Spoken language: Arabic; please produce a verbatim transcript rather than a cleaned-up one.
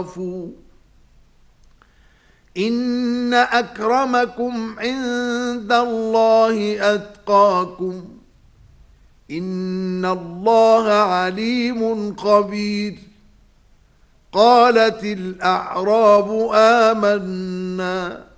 إن أكرمكم عند الله أتقاكم إن الله عليم خبير. قالت الأعراب آمنا